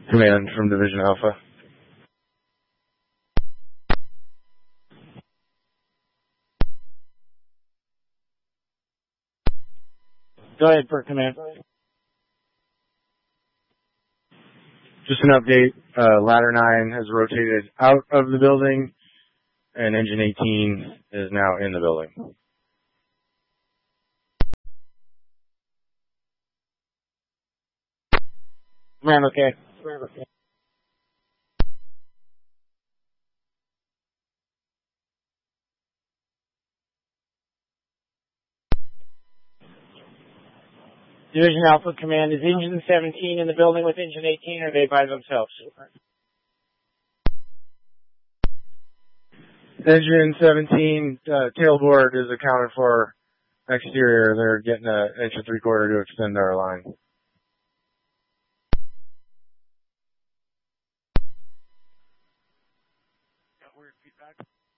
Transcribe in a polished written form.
Command from Division Alpha. Go ahead, for command. Just an update. Ladder 9 has rotated out of the building, and Engine 18 is now in the building. Command, okay. Division Alpha Command, is Engine 17 in the building with Engine 18, or are they by themselves? Engine 17 tailboard is accounted for. Exterior, they're getting an 1 3/4 to extend our line. Got weird feedback.